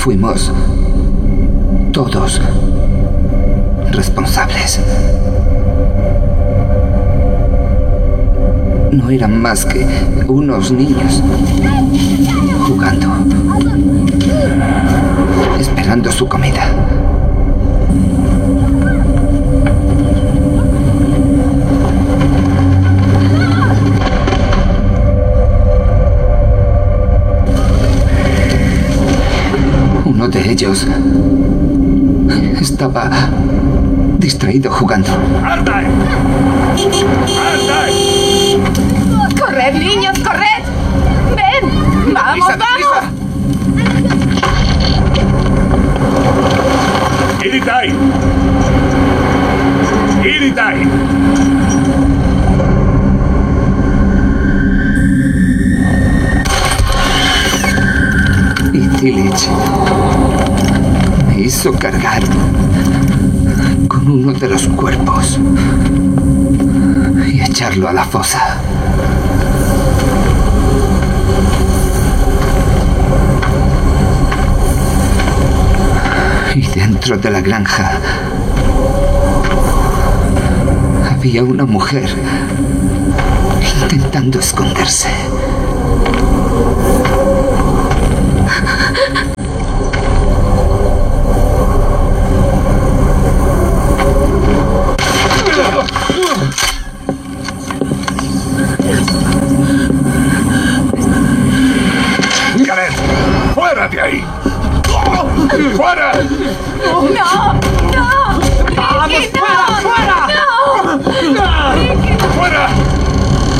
Fuimos todos responsables. No eran más que unos niños jugando, esperando su comida. Uno de ellos estaba distraído jugando. ¡Arda! ¡Arda! ¡Corred, niños, corred! ¡Ven! ¡Vamos, vamos! ¡Iritai! ¡Iritai! Y Tilich me hizo cargar con uno de los cuerpos y echarlo a la fosa. Y dentro de la granja había una mujer intentando esconderse. ¡Caleb! ¡Fuera de ahí! ¡Fuera! ¡No! ¡No! ¡Vamos! ¡Quita!